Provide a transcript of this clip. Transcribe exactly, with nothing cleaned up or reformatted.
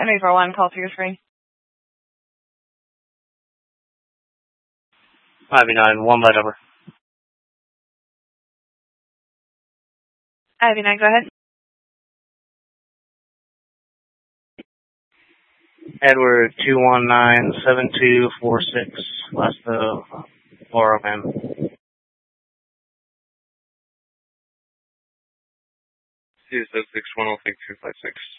Henry four one, call through your screen. Ivy nine, one by number. Ivy nine, go ahead. Edward two one nine seven two four six, last of Laura Man. two seven six one oh six two five six.